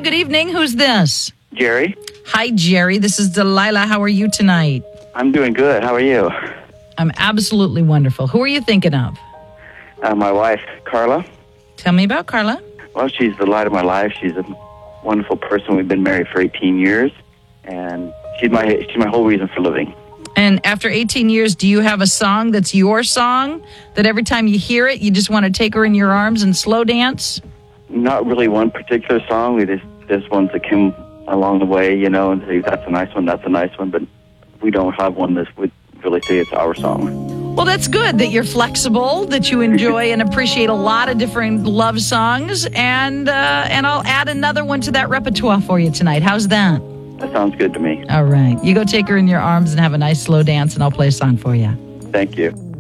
good evening. Who's this? Jerry. Hi, Jerry. This is Delilah. How are you tonight? I'm doing good. How are you? I'm absolutely wonderful. Who are you thinking of? My wife, Carla. Tell me about Carla. Well, she's the light of my life. She's a wonderful person. We've been married for 18 years, and she's my whole reason for living. And after 18 years, do you have a song that's your song, that every time you hear it, you just want to take her in your arms and slow dance? Not really one particular song. There's ones that came along the way, and say, that's a nice one, but we don't have one that would really say it's our song. Well, that's good that you're flexible, that you enjoy and appreciate a lot of different love songs, and I'll add another one to that repertoire for you tonight. How's that? That sounds good to me. All right. You go take her in your arms and have a nice slow dance, and I'll play a song for you. Thank you.